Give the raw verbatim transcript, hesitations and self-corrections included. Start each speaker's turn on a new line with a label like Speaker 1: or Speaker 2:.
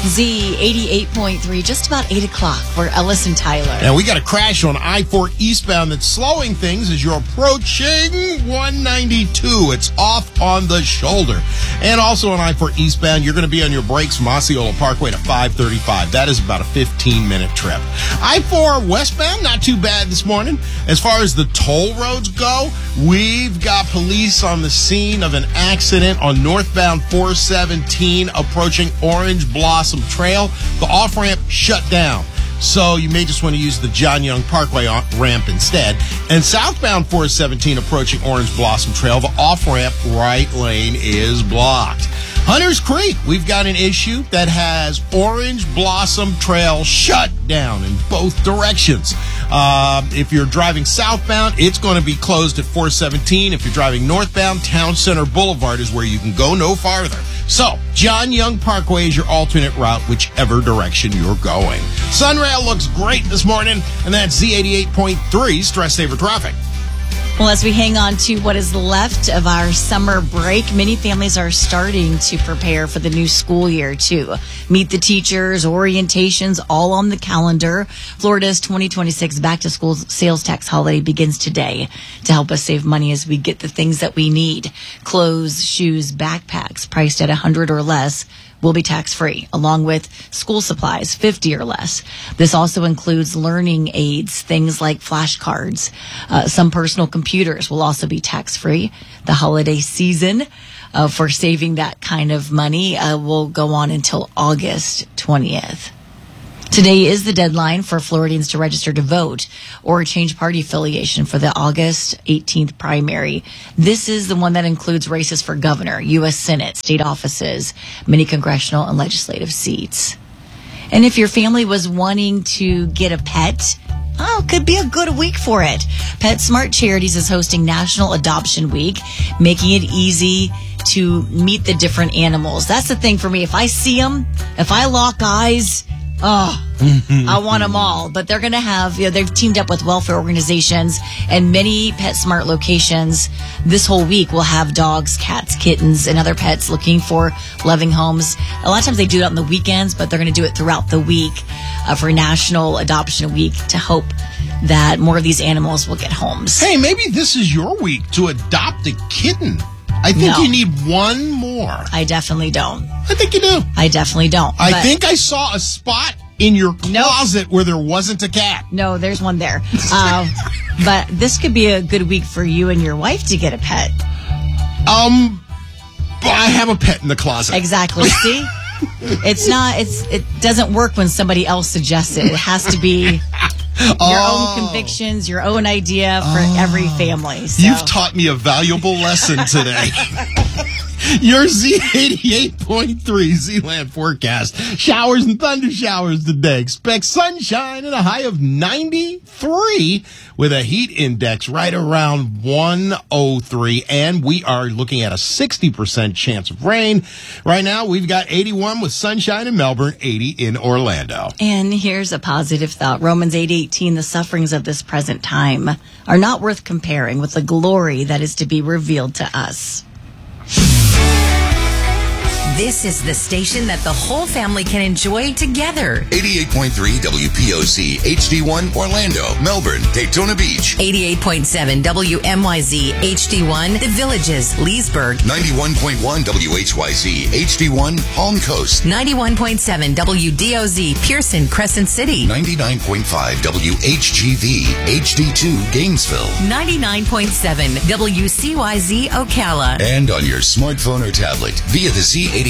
Speaker 1: Z eighty-eight point three, just about eight o'clock for Ellis and Tyler.
Speaker 2: And we got a crash on I four eastbound that's slowing things as you're approaching one ninety-two. It's off on the shoulder. And also on I four eastbound, you're going to be on your brakes from Osceola Parkway to five thirty-five. That is about a fifteen-minute trip. I four westbound, not too bad this morning. As far as the toll roads go, we've got police on the scene of an accident on northbound four seventeen approaching Orange Blossom Trail. The off-ramp shut down, so you may just want to use the John Young Parkway ramp instead. And southbound four seventeen approaching Orange Blossom Trail, the off-ramp right lane is blocked. Hunters Creek, we've got an issue that has Orange Blossom Trail shut down in both directions. Uh, if you're driving southbound, it's going to be closed at four seventeen. If you're driving northbound, Town Center Boulevard is where you can go no farther. So, John Young Parkway is your alternate route, whichever direction you're going. Sunrail looks great this morning, and that's Z eighty-eight point three Stress Saver Traffic.
Speaker 1: Well, as we hang on to what is left of our summer break, many families are starting to prepare for the new school year, too. Meet the teachers, orientations, all on the calendar. Florida's twenty twenty-six back-to-school sales tax holiday begins today to help us save money as we get the things that we need. Clothes, shoes, backpacks priced at one hundred dollars or less will be tax-free, along with school supplies, fifty dollars or less. This also includes learning aids, things like flashcards. Uh, some personal computers will also be tax-free. The holiday season uh, for saving that kind of money uh, will go on until August twentieth. Today is the deadline for Floridians to register to vote or change party affiliation for the August eighteenth primary. This is the one that includes races for governor, U S Senate, state offices, many congressional and legislative seats. And if your family was wanting to get a pet, oh, could be a good week for it. PetSmart Charities is hosting National Adoption Week, making it easy to meet the different animals. That's the thing for me. If I see them, if I lock eyes, oh, I want them all. But they're going to have, you know, they've teamed up with welfare organizations, and many PetSmart locations this whole week will have dogs, cats, kittens, and other pets looking for loving homes. A lot of times they do it on the weekends, but they're going to do it throughout the week uh, for National Adoption Week to hope that more of these animals will get homes.
Speaker 2: Hey, maybe this is your week to adopt a kitten. I think
Speaker 1: No.
Speaker 2: you need one more.
Speaker 1: I definitely don't.
Speaker 2: I think you do.
Speaker 1: I definitely don't.
Speaker 2: I
Speaker 1: But-
Speaker 2: think I saw a spot in your closet where there wasn't a cat.
Speaker 1: No, there's one there. Uh, but this could be a good week for you and your wife to get a pet.
Speaker 2: Um, I have a pet in the closet.
Speaker 1: Exactly. See? It's not, it's, it doesn't work when somebody else suggests it. It has to be your
Speaker 2: Oh.
Speaker 1: own convictions, your own idea for
Speaker 2: Oh.
Speaker 1: every family. So.
Speaker 2: You've taught me a valuable lesson today. Your Z eighty-eight point three Z-Land forecast. Showers and thunder showers today. Expect sunshine and a high of ninety-three with a heat index right around one oh three. And we are looking at a sixty percent chance of rain. Right now, we've got eighty-one with sunshine in Melbourne, eighty in Orlando.
Speaker 1: And here's a positive thought. Romans eight eighteen, the sufferings of this present time are not worth comparing with the glory that is to be revealed to us.
Speaker 3: This is the station that the whole family can enjoy together.
Speaker 4: eighty-eight point three W P O C H D one Orlando, Melbourne, Daytona Beach.
Speaker 3: eighty-eight point seven W M Y Z H D one The Villages, Leesburg.
Speaker 4: ninety-one point one W H Y Z H D one Palm Coast.
Speaker 3: ninety-one point seven W D O Z Pearson, Crescent City.
Speaker 4: ninety-nine point five W H G V H D two Gainesville.
Speaker 3: ninety-nine point seven W C Y Z Ocala.
Speaker 4: And on your smartphone or tablet via the Z eighty-eight